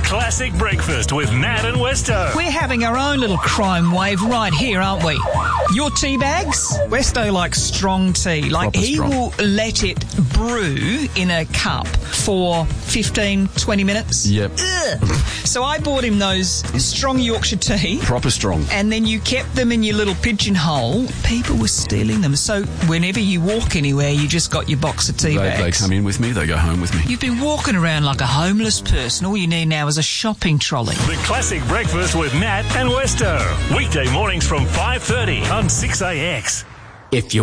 Classic Breakfast with Nat and Westo. We're having our own little crime wave right here, aren't we? Your tea bags? Westo likes strong tea. Like, Proper he strong. will let it brew in a cup for 15, 20 minutes. Yep. Ugh. So I bought him those strong Yorkshire tea. Proper strong. And then you kept them in your little pigeonhole. People were stealing them. So whenever you walk anywhere, you just got your box of tea They bags. come in with me, they go home with me. You've been walking around like a homeless person. All you need now is a shopping trolley. The Classic Breakfast with Nat and Westo. Weekday mornings from 5:30 on 6AX. If you